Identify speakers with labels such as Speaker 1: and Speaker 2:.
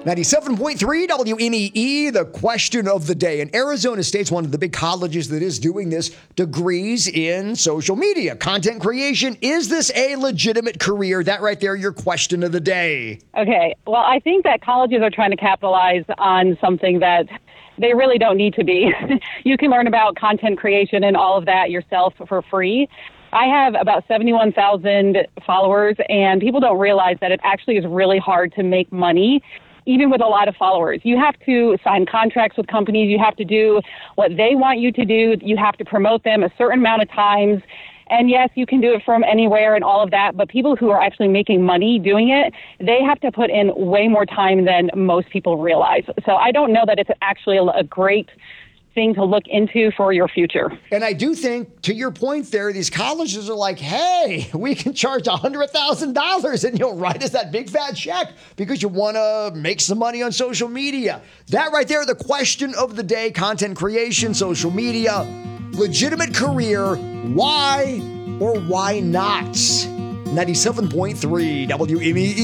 Speaker 1: 97.3 WNEE, the question of the day. And Arizona State's one of the big colleges that is doing this, degrees in social media, content creation. Is this a legitimate career? That right there, your question of the day.
Speaker 2: Okay. Well, I think that colleges are trying to capitalize on something that they really don't need to be. You can learn about content creation and all of that yourself for free. I have about 71,000 followers, and people don't realize that it actually is really hard to make money, even with a lot of followers. You have to sign contracts with companies. You have to do what they want you to do. You have to promote them a certain amount of times. And yes, you can do it from anywhere and all of that, but people who are actually making money doing it, they have to put in way more time than most people realize. So I don't know that it's actually a great thing to look into for your future.
Speaker 1: And I do think, to your point there, these colleges are like, hey, we can charge $100,000 and you'll write us that big fat check because you want to make some money on social media. That right there, the question of the day, content creation, social media, legitimate career, why or why not? 97.3 WNEE.